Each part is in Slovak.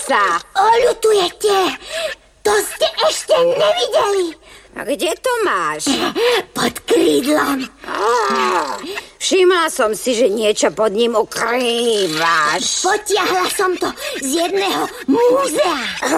sa. Oľutujete. To ste ešte nevideli. A kde to máš? Pod krídlom. Všimla som si, že niečo pod ním ukrývaš. Potiahla som to z jedného múzea.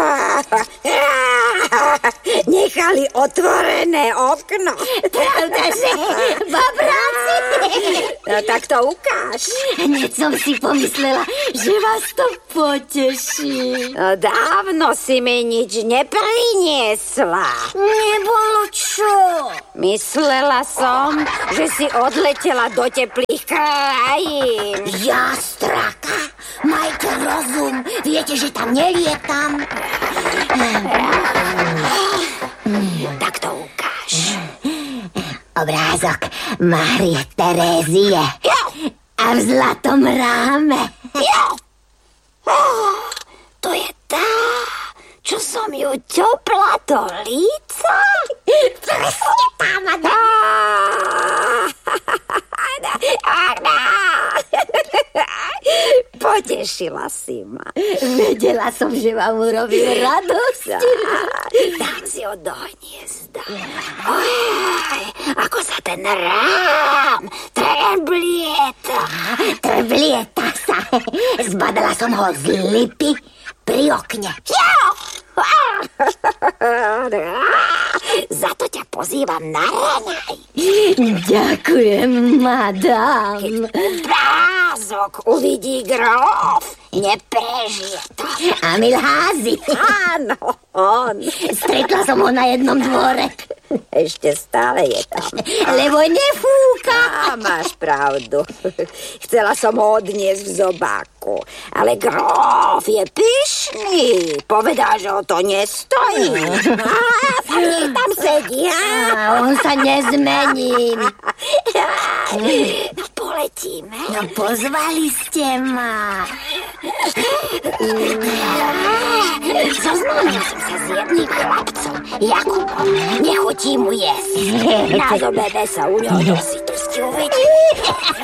Nechali otvorené okno. Pravdaže, babráci? No tak to ukáž. Hneď som si pomyslela, že vás to poteší. No, dávno si mi nič nepriniesla. Nebolo čo? Myslela som, že si odletela do teplých krajín. Jastraka, majte rozum. Viete, že tam nelietam. Tak to ukáž. Obrázok Márie Terézie. A v zlatom ráme. To je tá, čo som ju ťopla do líca. Presne tá, madam. Potešila si ma. Vedela som, že vám urobím radosť. Dám si ho do hniezda. Oj, ako sa ten rám treblieta. Treblieta sa. Zbadala som ho z lipy pri okne. Za to ťa pozývam na raňaj. Ďakujem, madam. Obrázok uvidí gróf, neprežije to. Amil Házi. Áno, on. Stretla som ho na jednom dvore. Ešte stále je tam. Lebo nefúka. Máš pravdu. Chcela som ho odniesť v zobáku, ale gróf je pyšný. Povedal, že o to nestojí. Nech tam sedí. On sa nezmení. No poletíme. No pozvali ste ma. Zoznámil som sa s jedným chlapcom, Jakubom. Nechutí mu jesť. Na zobebe sa u ňoho do sytosti uvedí.